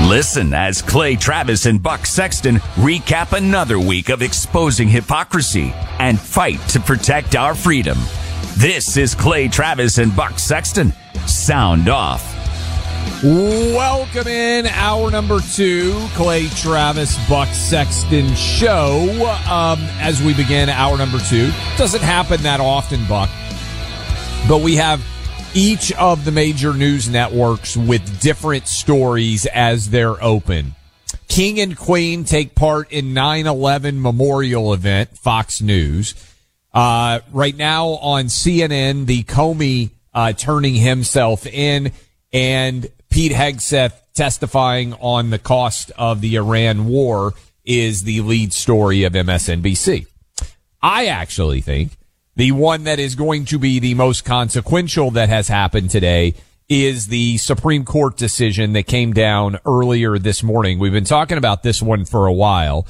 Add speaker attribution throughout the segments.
Speaker 1: Listen as Clay Travis and Buck Sexton recap another week of exposing hypocrisy and fight to protect our freedom. This is Clay Travis and Buck Sexton. Sound off.
Speaker 2: Welcome in hour number 2, Clay Travis, Buck Sexton show. As we begin hour number 2, doesn't happen that often, Buck, but we have each of the major news networks with different stories as they're open. King and Queen take part in 9/11 memorial event, Fox News. Right now on CNN, the Comey turning himself in, and Pete Hegseth testifying on the cost of the Iran war is the lead story of MSNBC. I actually think the one that is going to be the most consequential that has happened today is the Supreme Court decision that came down earlier this morning. We've been talking about this one for a while.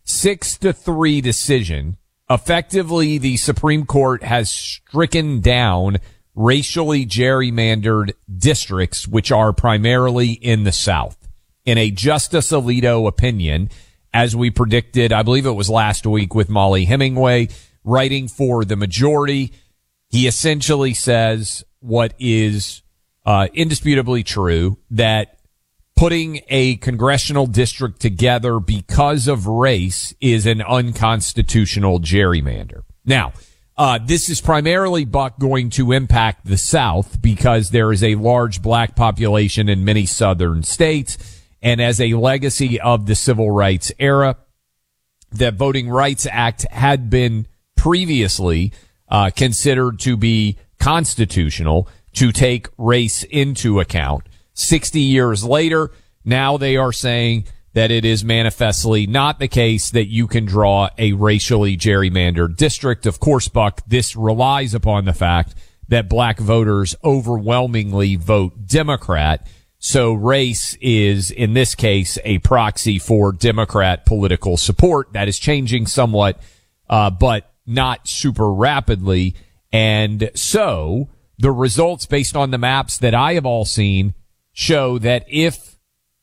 Speaker 2: 6-3 decision. Effectively, the Supreme Court has stricken down racially gerrymandered districts, which are primarily in the South. In a Justice Alito opinion, as we predicted, I believe it was last week with Molly Hemingway, writing for the majority, he essentially says what is indisputably true, that putting a congressional district together because of race is an unconstitutional gerrymander. Now, this is primarily, Buck, going to impact the South because there is a large black population in many southern states. And as a legacy of the civil rights era, the Voting Rights Act had been previously considered to be constitutional to take race into account. 60 years later, now they are saying that it is manifestly not the case that you can draw a racially gerrymandered district. Of course, Buck, this relies upon the fact that black voters overwhelmingly vote Democrat. So race is, in this case, a proxy for Democrat political support. That is changing somewhat, but not super rapidly. And so the results based on the maps that I have all seen show that if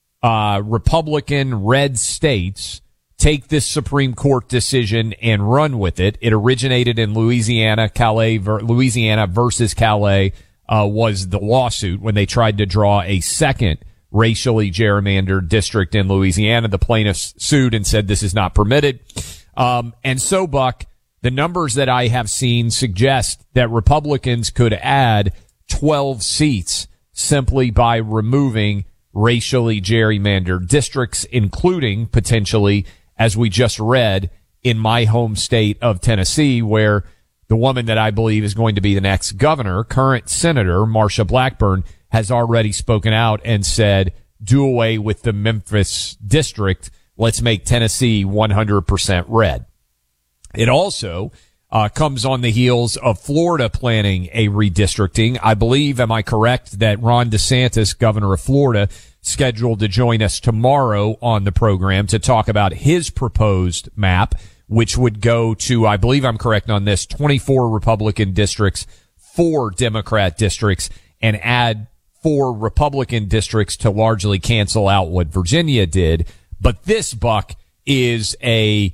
Speaker 2: Republican red states take this Supreme Court decision and run with it. It originated in Louisiana. Louisiana versus Calais was the lawsuit when they tried to draw a second racially gerrymandered district in Louisiana. The plaintiffs sued and said this is not permitted. And so, Buck, the numbers that I have seen suggest that Republicans could add 12 seats simply by removing racially gerrymandered districts, including potentially, as we just read, in my home state of Tennessee, where the woman that I believe is going to be the next governor, current Senator Marsha Blackburn, has already spoken out and said, do away with the Memphis district. Let's make Tennessee 100% red. It also comes on the heels of Florida planning a redistricting. I believe, am I correct, that Ron DeSantis, governor of Florida, scheduled to join us tomorrow on the program to talk about his proposed map, which would go to, I believe I'm correct on this, 24 Republican districts, 4 Democrat districts, and add 4 Republican districts to largely cancel out what Virginia did. But this, Buck, is a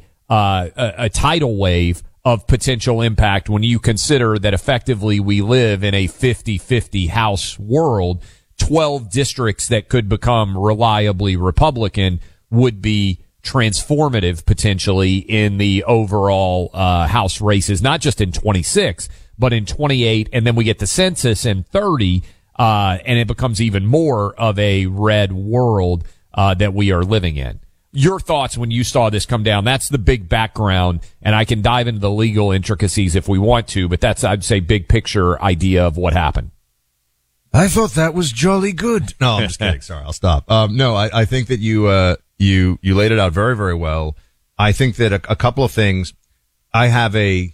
Speaker 2: tidal wave of potential impact when you consider that effectively we live in a 50-50 House world. 12 districts that could become reliably Republican would be transformative potentially in the overall House races, not just in 26, but in 28. And then we get the census in 30, and it becomes even more of a red world that we are living in. Your thoughts when you saw this come down? That's the big background, and I can dive into the legal intricacies if we want to, but that's, I'd say, big picture idea of what happened.
Speaker 3: I thought that was jolly good. No, I'm just kidding. Sorry, I'll stop. No, I think that you laid it out very, very well. I think that a couple of things. I have a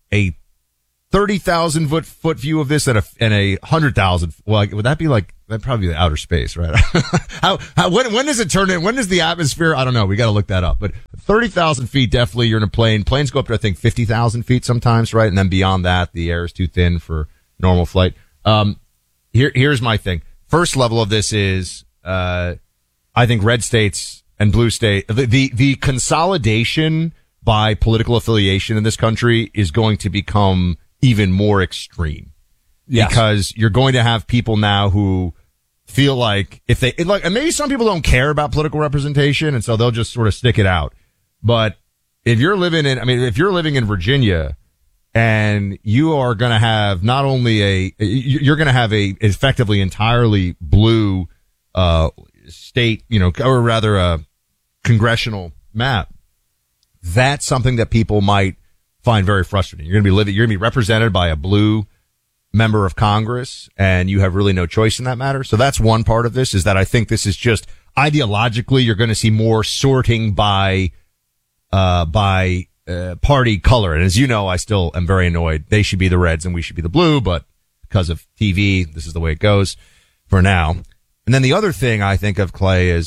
Speaker 3: 30,000 foot view of this and a 100,000. Well, would that be like, that'd probably be the outer space, right? When does it turn in? When does the atmosphere? I don't know. We got to look that up. But 30,000 feet, definitely you're in a plane. Planes go up to, I think, 50,000 feet sometimes, right? And then beyond that, the air is too thin for normal flight. Here's my thing. First level of this is, I think red states and blue state, the consolidation by political affiliation in this country is going to become even more extreme.
Speaker 2: Yes.
Speaker 3: Because you're going to have people now who feel like and maybe some people don't care about political representation, and so they'll just sort of stick it out. But if you're living in Virginia and you are going to have not only you're going to have a effectively entirely blue, state, or rather a congressional map, that's something that people might find very frustrating. You're going to be represented by a blue member of Congress, and you have really no choice in that matter. So that's one part of this, is that I think this is just ideologically, you're going to see more sorting by party color. And as you know, I still am very annoyed. They should be the reds and we should be the blue, but because of TV, this is the way it goes for now. And then the other thing I think of, Clay, is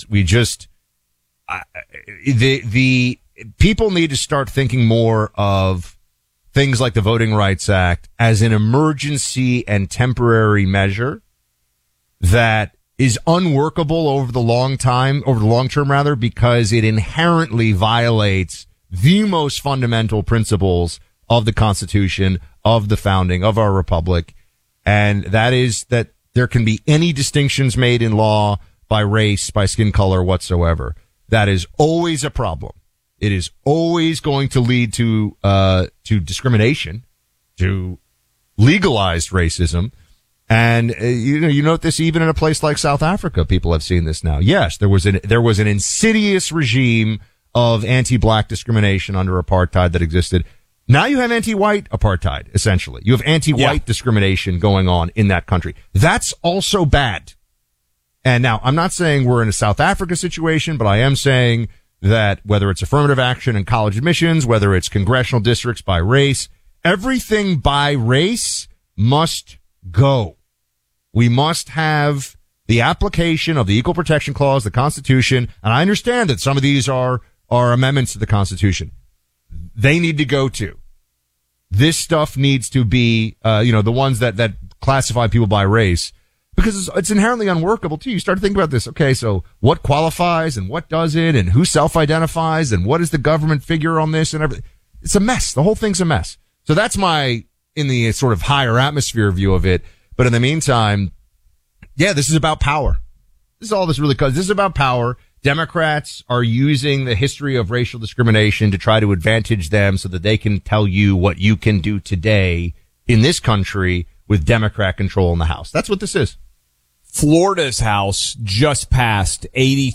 Speaker 3: the people need to start thinking more of things like the Voting Rights Act as an emergency and temporary measure that is unworkable over the long term, because it inherently violates the most fundamental principles of the Constitution, of the founding, of our republic. And that is that there can be any distinctions made in law by race, by skin color whatsoever. That is always a problem. It is always going to lead to discrimination, to legalized racism. And, you note this even in a place like South Africa. People have seen this now. Yes, there was an insidious regime of anti-black discrimination under apartheid that existed. Now you have anti-white apartheid, essentially. You have anti-white discrimination going on in that country. That's also bad. And now, I'm not saying we're in a South Africa situation, but I am saying that whether it's affirmative action in college admissions, whether it's congressional districts by race, everything by race must go. We must have the application of the Equal Protection Clause, the Constitution, and I understand that some of these are amendments to the Constitution. They need to go too. This stuff needs to be, the ones that classify people by race, because it's inherently unworkable too. You start to think about this. Okay, so what qualifies and what doesn't, and who self-identifies, and what is the government figure on this and everything. It's a mess. The whole thing's a mess. So that's in the sort of higher atmosphere view of it. But in the meantime, this is about power. This is about power. Democrats are using the history of racial discrimination to try to advantage them so that they can tell you what you can do today in this country with Democrat control in the House. That's what this is.
Speaker 2: Florida's House just passed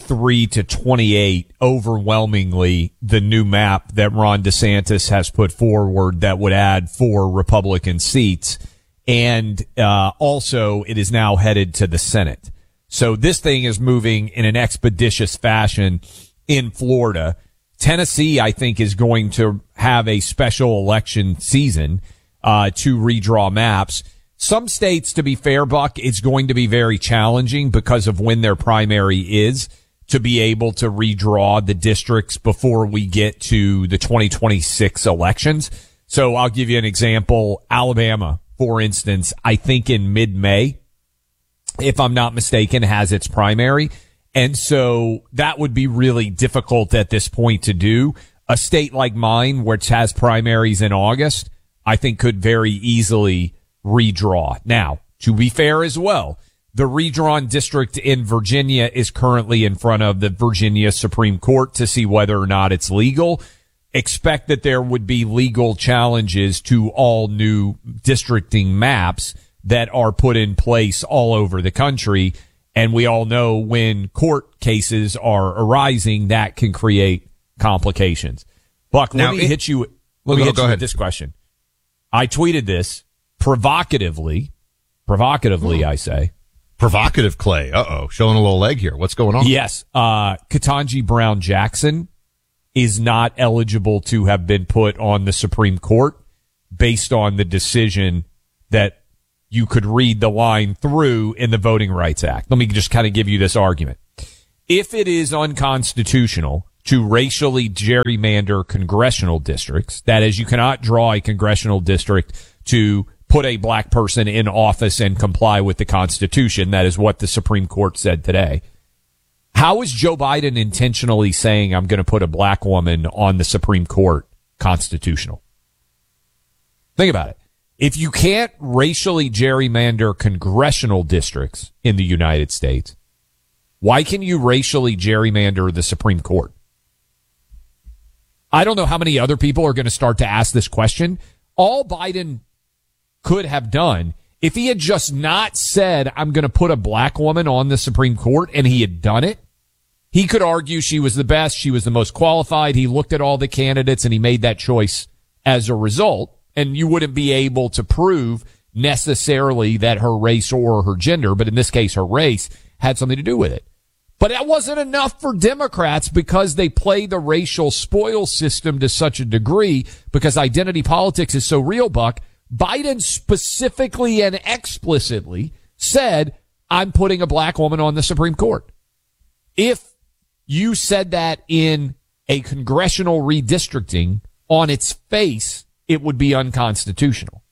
Speaker 2: 83-28, overwhelmingly the new map that Ron DeSantis has put forward that would add 4 Republican seats. And also it is now headed to the Senate. So this thing is moving in an expeditious fashion in Florida. Tennessee, I think, is going to have a special election season to redraw maps. Some states, to be fair, Buck, it's going to be very challenging because of when their primary is to be able to redraw the districts before we get to the 2026 elections. So I'll give you an example. Alabama, for instance, I think in mid-May, if I'm not mistaken, has its primary. And so that would be really difficult at this point to do. A state like mine, which has primaries in August, I think could very easily redraw. Now, to be fair as well, the redrawn district in Virginia is currently in front of the Virginia Supreme Court to see whether or not it's legal. Expect that there would be legal challenges to all new districting maps that are put in place all over the country. And we all know when court cases are arising, that can create complications. Buck, let me hit you with this question. I tweeted this provocatively, I say.
Speaker 3: Provocative, Clay. Showing a little leg here. What's going on?
Speaker 2: Yes. Ketanji Brown Jackson is not eligible to have been put on the Supreme Court based on the decision that you could read the line through in the Voting Rights Act. Let me just kind of give you this argument. If it is unconstitutional to racially gerrymander congressional districts, that is, you cannot draw a congressional district to put a black person in office and comply with the Constitution. That is what the Supreme Court said today. How is Joe Biden intentionally saying I'm going to put a black woman on the Supreme Court constitutional? Think about it. If you can't racially gerrymander congressional districts in the United States, why can you racially gerrymander the Supreme Court? I don't know how many other people are going to start to ask this question. All Biden could have done, if he had just not said, I'm going to put a black woman on the Supreme Court, and he had done it, he could argue she was the best, she was the most qualified. He looked at all the candidates and he made that choice as a result. And you wouldn't be able to prove necessarily that her race or her gender, but in this case, her race had something to do with it. But that wasn't enough for Democrats because they play the racial spoil system to such a degree, because identity politics is so real, Buck. Biden specifically and explicitly said, I'm putting a black woman on the Supreme Court. If you said that in a congressional redistricting, on its face, it would be unconstitutional.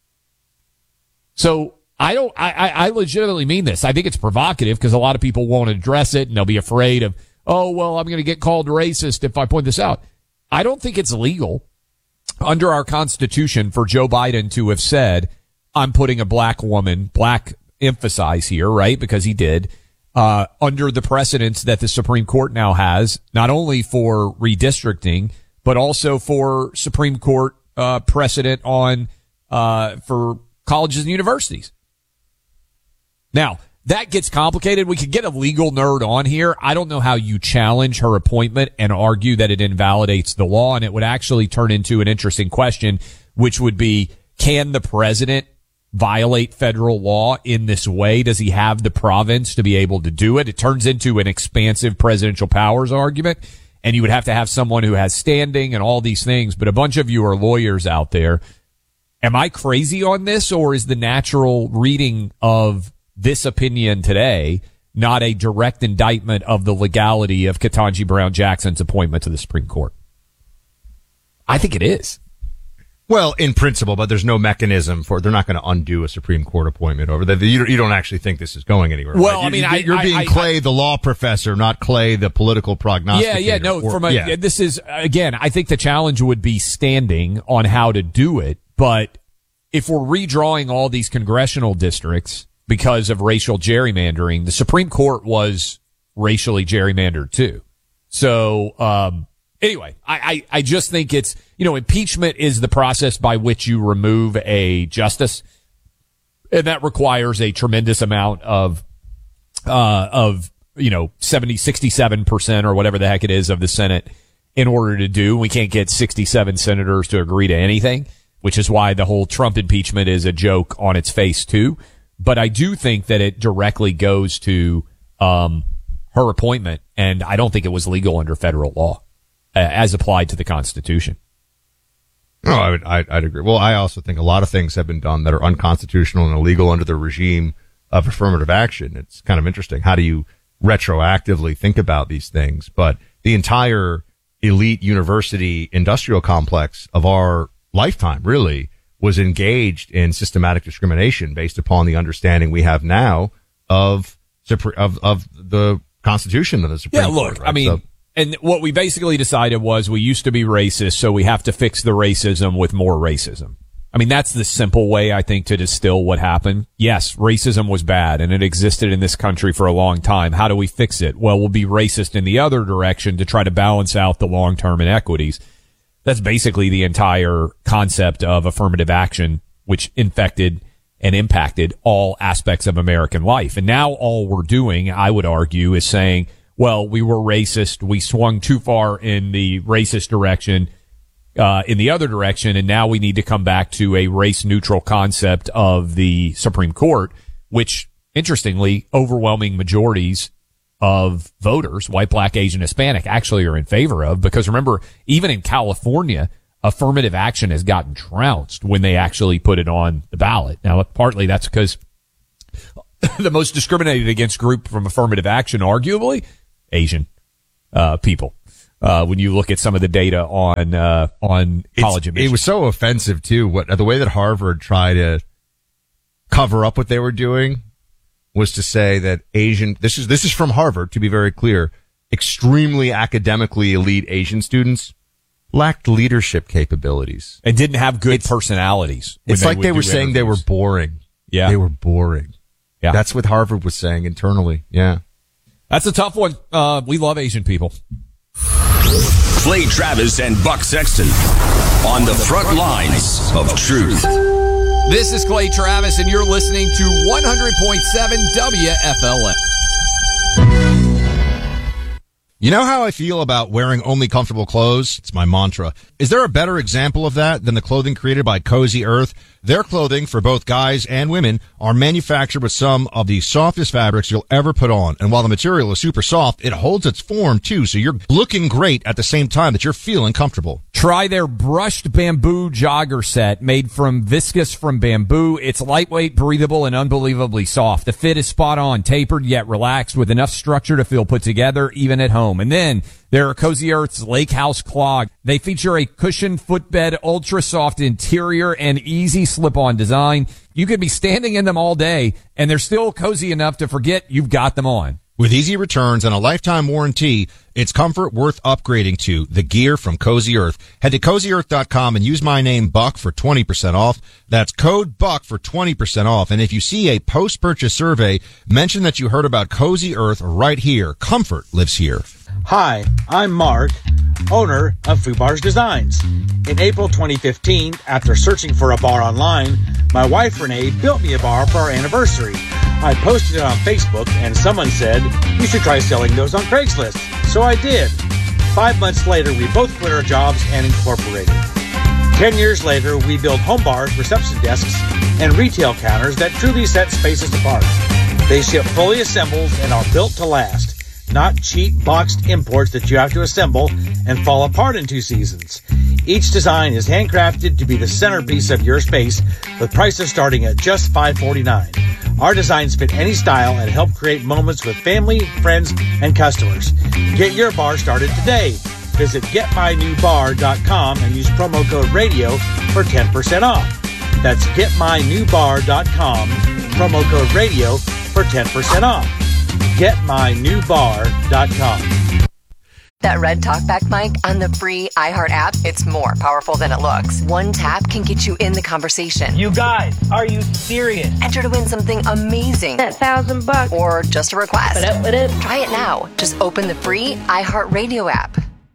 Speaker 2: So I legitimately mean this. I think it's provocative because a lot of people won't address it and they'll be afraid of, oh, well, I'm going to get called racist if I point this out. I don't think it's legal under our Constitution for Joe Biden to have said, I'm putting a black woman, black emphasize here, right? Because he did, under the precedents that the Supreme Court now has, not only for redistricting, but also for Supreme Court precedent on for colleges and universities. Now, that gets complicated. We could get a legal nerd on here. I don't know how you challenge her appointment and argue that it invalidates the law, and it would actually turn into an interesting question, which would be, can the president violate federal law in this way? Does he have the province to be able to do it? It turns into an expansive presidential powers argument, and you would have to have someone who has standing and all these things. But a bunch of you are lawyers out there. Am I crazy on this, or is the natural reading of this opinion today not a direct indictment of the legality of Ketanji Brown Jackson's appointment to the Supreme Court? I think it is.
Speaker 3: Well, in principle, but there's no mechanism for, they're not going to undo a Supreme Court appointment over that. You don't actually think this is going anywhere.
Speaker 2: Well,
Speaker 3: right?
Speaker 2: I mean,
Speaker 3: you're being Clay, the law professor, not Clay, the political prognosticator.
Speaker 2: Yeah, no, this is, again, I think the challenge would be standing on how to do it. But if we're redrawing all these congressional districts because of racial gerrymandering, the Supreme Court was racially gerrymandered too. So, anyway, I just think it's, impeachment is the process by which you remove a justice, and that requires a tremendous amount of 67% or whatever the heck it is of the Senate in order to do. We can't get 67 senators to agree to anything, which is why the whole Trump impeachment is a joke on its face too. But I do think that it directly goes to her appointment, and I don't think it was legal under federal law as applied to the Constitution.
Speaker 3: No, I'd agree. Well, I also think a lot of things have been done that are unconstitutional and illegal under the regime of affirmative action. It's kind of interesting. How do you retroactively think about these things? But the entire elite university industrial complex of our lifetime really was engaged in systematic discrimination based upon the understanding we have now of the Constitution of the Supreme Court. Yeah, look, right?
Speaker 2: I mean, and what we basically decided was we used to be racist, so we have to fix the racism with more racism. I mean, that's the simple way, I think, to distill what happened. Yes, racism was bad, and it existed in this country for a long time. How do we fix it? Well, we'll be racist in the other direction to try to balance out the long-term inequities. That's basically the entire concept of affirmative action, which infected and impacted all aspects of American life. And now all we're doing, I would argue, is saying, well, we were racist. We swung too far in the racist direction, in the other direction. And now we need to come back to a race neutral concept of the Supreme Court, which interestingly, overwhelming majorities of voters, white, black, Asian, Hispanic, actually are in favor of, because remember, even in California, affirmative action has gotten trounced when they actually put it on the ballot. Now, partly that's because the most discriminated against group from affirmative action, arguably, Asian people. When you look at some of the data on college admissions.
Speaker 3: It was so offensive too. The way that Harvard tried to cover up what they were doing was to say that this is from Harvard, to be very clear, extremely academically elite Asian students lacked leadership capabilities.
Speaker 2: And didn't have good personalities.
Speaker 3: It's like they were saying they were boring.
Speaker 2: Yeah.
Speaker 3: They were boring.
Speaker 2: Yeah.
Speaker 3: That's what Harvard was saying internally. Yeah.
Speaker 2: That's a tough one. We love Asian people.
Speaker 1: Clay Travis and Buck Sexton on the front lines of truth.
Speaker 2: This is Clay Travis, and you're listening to 100.7 WFLN.
Speaker 3: You know how I feel about wearing only comfortable clothes? It's my mantra. Is there a better example of that than the clothing created by Cozy Earth? Their clothing, for both guys and women, are manufactured with some of the softest fabrics you'll ever put on. And while the material is super soft, it holds its form too, so you're looking great at the same time that you're feeling comfortable.
Speaker 2: Try their brushed bamboo jogger set made from viscose from bamboo. It's lightweight, breathable, and unbelievably soft. The fit is spot on, tapered yet relaxed with enough structure to feel put together even at home. And then there are Cozy Earth's Lake House Clog. They feature a cushioned footbed, ultra soft interior, and easy slip-on design. You could be standing in them all day, and they're still cozy enough to forget you've got them on.
Speaker 3: With easy returns and a lifetime warranty, it's comfort worth upgrading to. The gear from Cozy Earth. Head to CozyEarth.com and use my name Buck for 20% off. That's code Buck for 20% off. And if you see a post-purchase survey, mention that you heard about Cozy Earth right here. Comfort lives here.
Speaker 4: Hi, I'm Mark, owner of Fubar's Designs. In April 2015, after searching for a bar online, my wife Renee built me a bar for our anniversary. I posted it on Facebook and someone said, you should try selling those on Craigslist. So I did. 5 months later, we both quit our jobs and incorporated. 10 years later, we built home bars, reception desks, and retail counters that truly set spaces apart. They ship fully assembled and are built to last. Not cheap boxed imports that you have to assemble and fall apart in 2 seasons. Each design is handcrafted to be the centerpiece of your space, with prices starting at just $5.49. Our designs fit any style and help create moments with family, friends, and customers. Get your bar started today. Visit getmynewbar.com and use promo code radio for 10% off. That's getmynewbar.com, promo code radio for 10% off. getmynewbar.com.
Speaker 5: That red talkback mic on the free iHeart app, it's more powerful than it looks. One tap can get you in the conversation.
Speaker 6: You guys, are you serious?
Speaker 5: Enter to win something amazing.
Speaker 7: That $1,000.
Speaker 5: Or just a request.
Speaker 7: What up?
Speaker 5: Try it now. Just open the free iHeart Radio app.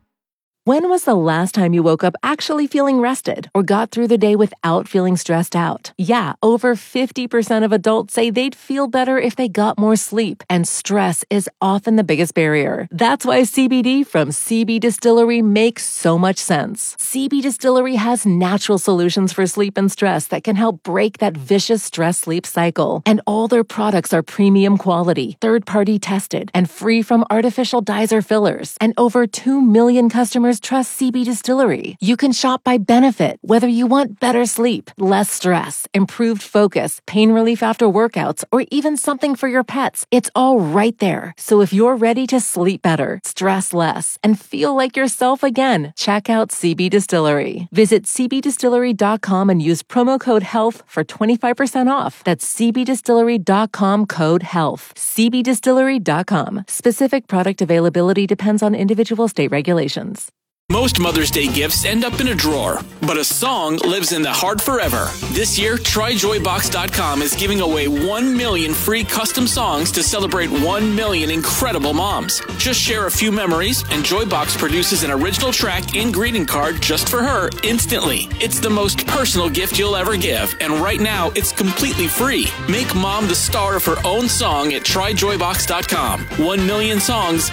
Speaker 8: When was the last time you woke up actually feeling rested or got through the day without feeling stressed out? Yeah, over 50% of adults say they'd feel better if they got more sleep, and stress is often the biggest barrier. That's why CBD from CB Distillery makes so much sense. CB Distillery has natural solutions for sleep and stress that can help break that vicious stress-sleep cycle. And all their products are premium quality, third-party tested, and free from artificial dyes or fillers. And over 2 million customers trust CB Distillery. You can shop by benefit, whether you want better sleep, less stress, improved focus, pain relief after workouts, or even something for your pets. It's all right there. So if you're ready to sleep better, stress less, and feel like yourself again, check out CB Distillery. Visit cbdistillery.com and use promo code HEALTH for 25% off. That's cbdistillery.com, code HEALTH. cbdistillery.com. Specific product availability depends on individual state regulations.
Speaker 9: Most Mother's Day gifts end up in a drawer, but a song lives in the heart forever. This year, TryJoyBox.com is giving away 1 million free custom songs to celebrate 1 million incredible moms. Just share a few memories, and Joybox produces an original track and greeting card just for her instantly. It's the most personal gift you'll ever give, and right now, it's completely free. Make mom the star of her own song at TryJoyBox.com. 1 million songs,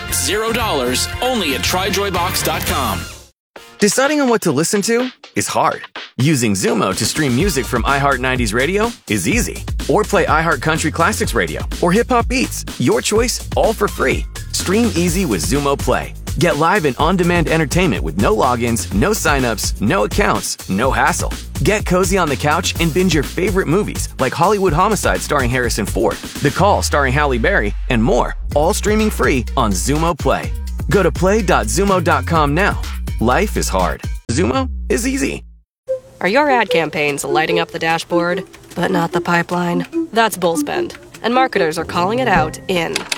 Speaker 9: $0, only at TryJoyBox.com.
Speaker 10: Deciding on what to listen to is hard. Using Zumo to stream music from iHeart 90s Radio is easy. Or play iHeart Country Classics Radio or Hip Hop Beats. Your choice, all for free. Stream easy with Zumo Play. Get live and on-demand entertainment with no logins, no signups, no accounts, no hassle. Get cozy on the couch and binge your favorite movies like Hollywood Homicide starring Harrison Ford, The Call starring Halle Berry, and more. All streaming free on Zumo Play. Go to play.zumo.com now. Life is hard. Zumo is easy.
Speaker 11: Are your ad campaigns lighting up the dashboard, but not the pipeline? That's Bullspend, and marketers are calling it out in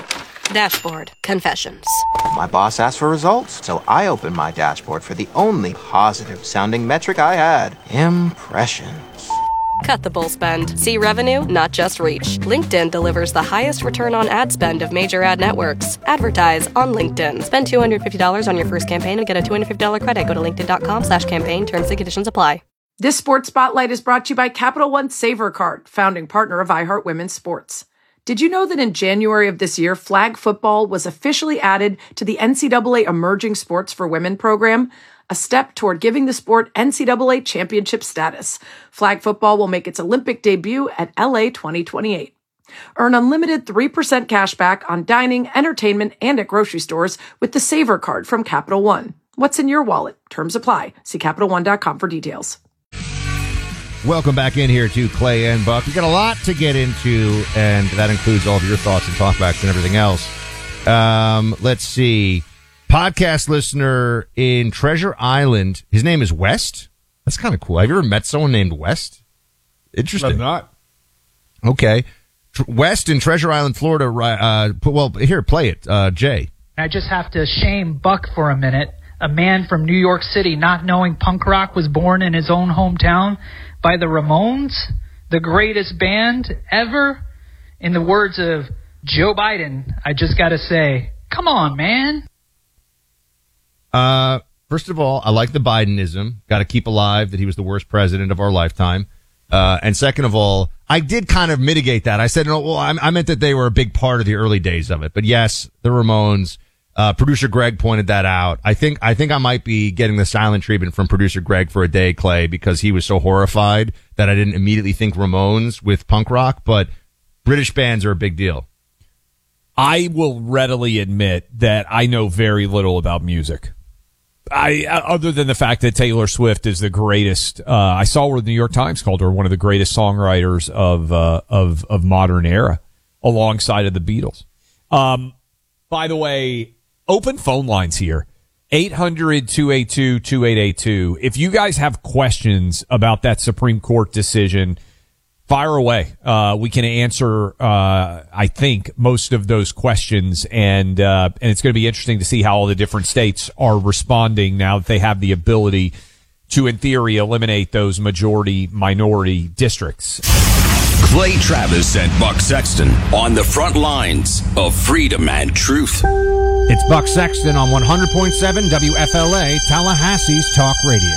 Speaker 11: Dashboard Confessions.
Speaker 7: My boss asked for results, so I opened my dashboard for the only positive-sounding metric I had. Impressions.
Speaker 11: Cut the bull spend. See revenue, not just reach. LinkedIn delivers the highest return on ad spend of major ad networks. Advertise on LinkedIn. Spend $250 on your first campaign and get a $250 credit. Go to linkedin.com/campaign. Terms and conditions apply.
Speaker 12: This Sports Spotlight is brought to you by Capital One Saver Card, founding partner of iHeart Women's Sports. Did you know that in January of this year, flag football was officially added to the NCAA Emerging Sports for Women program, a step toward giving the sport NCAA championship status? Flag football will make its Olympic debut at LA 2028. Earn unlimited 3% cash back on dining, entertainment, and at grocery stores with the Saver Card from Capital One. What's in your wallet? Terms apply. See CapitalOne.com for details.
Speaker 3: Welcome back in here to Clay and Buck. We got a lot to get into, and that includes all of your thoughts and talkbacks and everything else. Let's see. Podcast listener in Treasure Island. His name is West. That's kind of cool. Have you ever met someone named West? Interesting.
Speaker 2: I'm not.
Speaker 3: Okay. West in Treasure Island, Florida. Well, here, play it. Jay.
Speaker 13: I just have to shame Buck for a minute. A man from New York City not knowing punk rock was born in his own hometown by the Ramones, the greatest band ever. In the words of Joe Biden, I just got to say, come on, man.
Speaker 3: First of all, I like the Bidenism. Got to keep alive that he was the worst president of our lifetime. And second of all, I did kind of mitigate that. I said, no, well, I meant that they were a big part of the early days of it. But yes, the Ramones. Producer Greg pointed that out. I think I might be getting the silent treatment from producer Greg for a day, Clay, because he was so horrified that I didn't immediately think Ramones with punk rock, but British bands are a big deal.
Speaker 2: I will readily admit that I know very little about music. Other than the fact that Taylor Swift is the greatest, I saw where the New York Times called her one of the greatest songwriters of modern era, alongside of the Beatles. By the way, open phone lines here. 800-282-2882. If you guys have questions about that Supreme Court decision, fire away. We can answer, I think, most of those questions. And it's going to be interesting to see how all the different states are responding now that they have the ability to, in theory, eliminate those majority-minority districts.
Speaker 1: Clay Travis and Buck Sexton on the front lines of freedom and truth.
Speaker 14: It's Buck Sexton on 100.7 WFLA, Tallahassee's Talk Radio.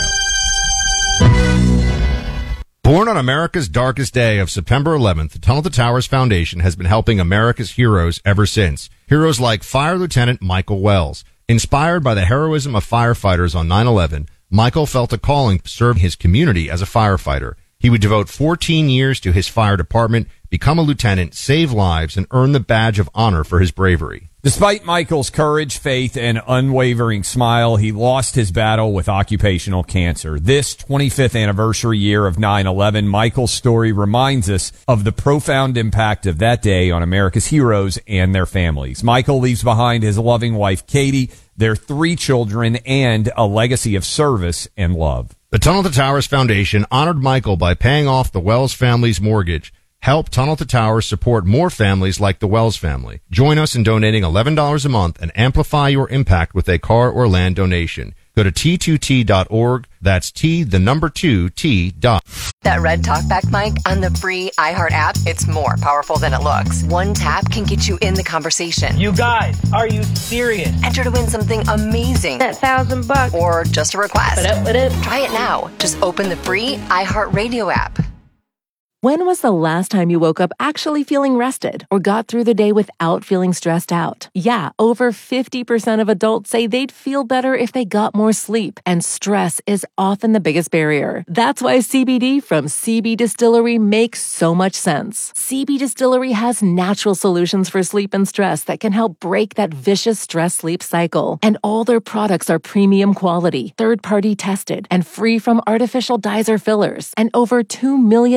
Speaker 3: Born on America's darkest day of September 11th, the Tunnel to Towers Foundation has been helping America's heroes ever since. Heroes like Fire Lieutenant Michael Wells. Inspired by the heroism of firefighters on 9/11, Michael felt a calling to serve his community as a firefighter. He would devote 14 years to his fire department, become a lieutenant, save lives, and earn the badge of honor for his bravery.
Speaker 2: Despite Michael's courage, faith, and unwavering smile, he lost his battle with occupational cancer. This 25th anniversary year of 9/11, Michael's story reminds us of the profound impact of that day on America's heroes and their families. Michael leaves behind his loving wife, Katie, their 3 children, and a legacy of service and love.
Speaker 3: The Tunnel to Towers Foundation honored Michael by paying off the Wells family's mortgage. Help Tunnel to Towers support more families like the Wells family. Join us in donating $11 a month and amplify your impact with a car or land donation. Go to T2T.org. That's T2T.
Speaker 5: That Red Talkback mic on the free iHeart app, it's more powerful than it looks. One tap can get you in the conversation.
Speaker 6: You guys, are you serious?
Speaker 5: Enter to win something amazing.
Speaker 11: That $1,000
Speaker 5: or just a request.
Speaker 11: What up?
Speaker 5: Try it now. Just open the free iHeart Radio app.
Speaker 8: When was the last time you woke up actually feeling rested or got through the day without feeling stressed out? Yeah, over 50% of adults say they'd feel better if they got more sleep, and stress is often the biggest barrier. That's why CBD from CB Distillery makes so much sense. CB Distillery has natural solutions for sleep and stress that can help break that vicious stress-sleep cycle. And all their products are premium quality, third-party tested, and free from artificial dyes or fillers. And over 2 million customers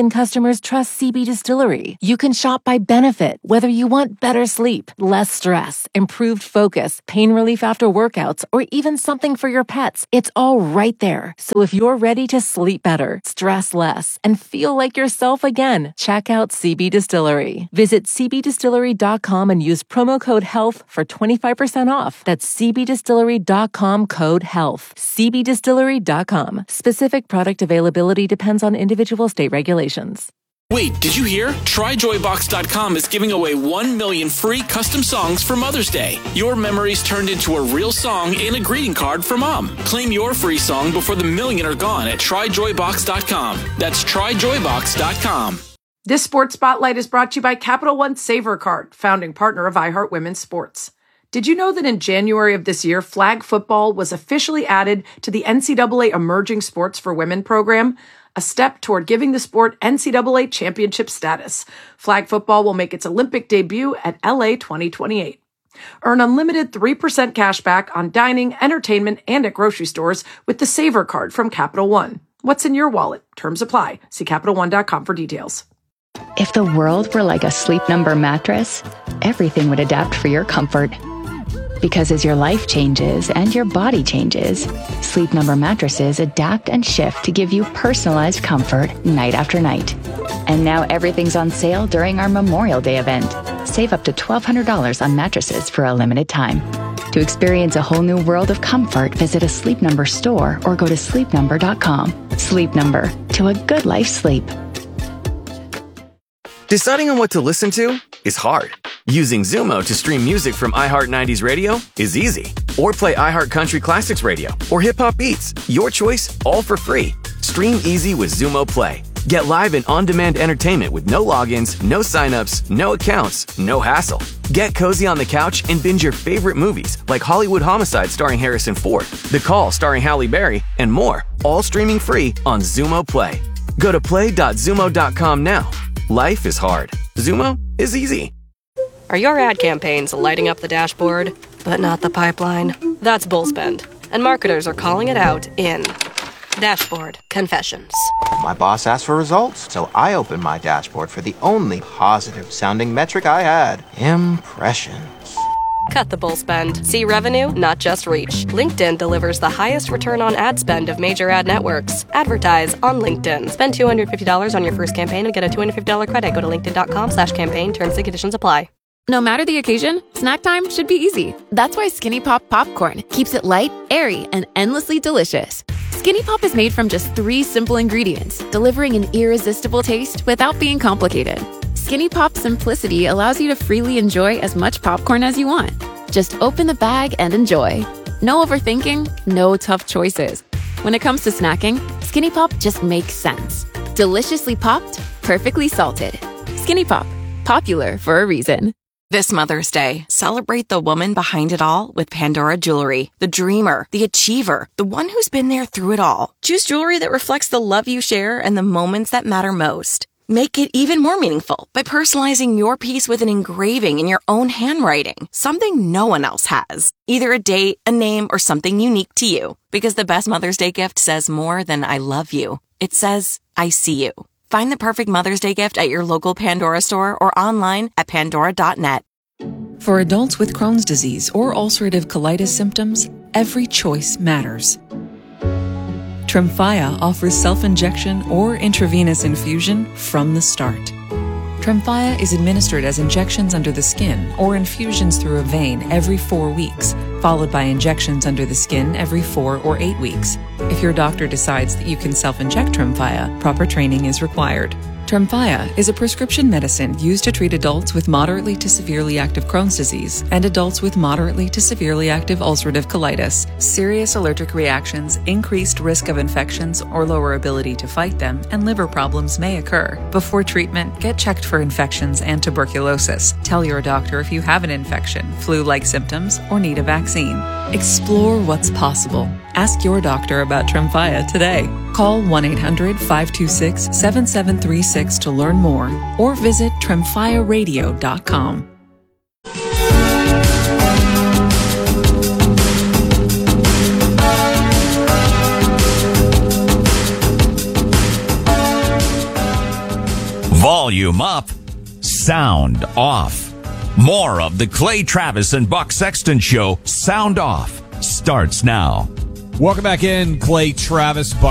Speaker 8: customers trust CB Distillery. You can shop by benefit, whether you want better sleep, less stress, improved focus, pain relief after workouts, or even something for your pets. It's all right there. So if you're ready to sleep better, stress less, and feel like yourself again, check out CB Distillery. Visit cbdistillery.com and use promo code HEALTH for 25% off. That's cbdistillery.com, code HEALTH. cbdistillery.com. Specific product availability depends on individual state regulations.
Speaker 9: Wait, did you hear? TryJoyBox.com is giving away 1 million free custom songs for Mother's Day. Your memories turned into a real song and a greeting card for Mom. Claim your free song before the million are gone at TryJoyBox.com. That's TryJoyBox.com.
Speaker 12: This Sports Spotlight is brought to you by Capital One Saver Card, founding partner of iHeart Women's Sports. Did you know that in January of this year, flag football was officially added to the NCAA Emerging Sports for Women program? A step toward giving the sport NCAA championship status. Flag football will make its Olympic debut at LA 2028. Earn unlimited 3% cash back on dining, entertainment, and at grocery stores with the Saver Card from Capital One. What's in your wallet? Terms apply. See CapitalOne.com for details.
Speaker 15: If the world were like a Sleep Number mattress, everything would adapt for your comfort. Because as your life changes and your body changes, Sleep Number mattresses adapt and shift to give you personalized comfort night after night. And now everything's on sale during our Memorial Day event. Save up to $1,200 on mattresses for a limited time. To experience a whole new world of comfort, visit a Sleep Number store or go to sleepnumber.com. Sleep Number, to a good life's sleep.
Speaker 10: Deciding on what to listen to is hard. Using Zumo to stream music from iHeart 90s Radio is easy. Or play iHeart Country Classics Radio or Hip Hop Beats. Your choice, all for free. Stream easy with Zumo Play. Get live and on-demand entertainment with no logins, no signups, no accounts, no hassle. Get cozy on the couch and binge your favorite movies like Hollywood Homicide starring Harrison Ford, The Call starring Halle Berry, and more. All streaming free on Zumo Play. Go to play.zumo.com now. Life is hard. Zumo is easy.
Speaker 11: Are your ad campaigns lighting up the dashboard, but not the pipeline? That's Bullspend, and marketers are calling it out in Dashboard Confessions.
Speaker 7: My boss asked for results, so I opened my dashboard for the only positive-sounding metric I had: impressions.
Speaker 11: Cut the bull spend. See revenue, not just reach. LinkedIn delivers the highest return on ad spend of major ad networks. Advertise on LinkedIn. Spend $250 on your first campaign and get a $250 credit. Go to linkedin.com/campaign. Terms and conditions apply.
Speaker 16: No matter the occasion, snack time should be easy. That's why Skinny Pop Popcorn keeps it light, airy, and endlessly delicious. Skinny Pop is made from just 3 simple ingredients, delivering an irresistible taste without being complicated. Skinny Pop simplicity allows you to freely enjoy as much popcorn as you want. Just open the bag and enjoy. No overthinking, no tough choices. When it comes to snacking, Skinny Pop just makes sense. Deliciously popped, perfectly salted. Skinny Pop, popular for a reason.
Speaker 17: This Mother's Day, celebrate the woman behind it all with Pandora Jewelry. The dreamer, the achiever, the one who's been there through it all. Choose jewelry that reflects the love you share and the moments that matter most. Make it even more meaningful by personalizing your piece with an engraving in your own handwriting, something no one else has. Either a date, a name, or something unique to you. Because the best Mother's Day gift says more than I love you. It says, I see you. Find the perfect Mother's Day gift at your local Pandora store or online at pandora.net.
Speaker 18: For adults with Crohn's disease or ulcerative colitis symptoms, every choice matters. Tremfya offers self-injection or intravenous infusion from the start. Tremfya is administered as injections under the skin or infusions through a vein every 4 weeks, followed by injections under the skin every 4 or 8 weeks. If your doctor decides that you can self-inject Tremfya, proper training is required. Tremfya is a prescription medicine used to treat adults with moderately to severely active Crohn's disease and adults with moderately to severely active ulcerative colitis. Serious allergic reactions, increased risk of infections or lower ability to fight them, and liver problems may occur. Before treatment, get checked for infections and tuberculosis. Tell your doctor if you have an infection, flu-like symptoms, or need a vaccine. Explore what's possible. Ask your doctor about Tremfya today. Call 1-800-526-7736 to learn more or visit tremfyaradio.com.
Speaker 1: Volume up, sound off. More of the Clay Travis and Buck Sexton Show, Sound Off, starts now.
Speaker 2: Welcome back in, Clay Travis, Buck